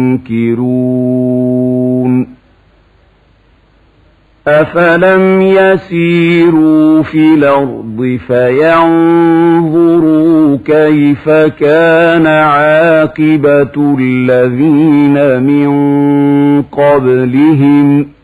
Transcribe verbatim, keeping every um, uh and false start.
ينكرون أفلم يسيروا في الأرض فينظروا كيف كان عاقبة الذين من قبلهم